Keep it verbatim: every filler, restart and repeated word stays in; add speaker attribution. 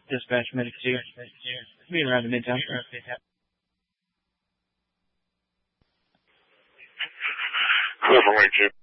Speaker 1: Dispatch Medic two. Being around the Midtown.
Speaker 2: Clear from right, Jim.